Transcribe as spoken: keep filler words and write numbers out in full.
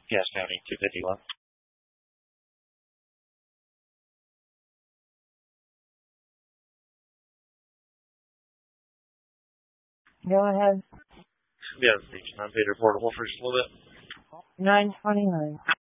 Gas County, two fifty-one. Go ahead. Yeah, station. I'm paid report. Wolfers a little bit. nine twenty-nine.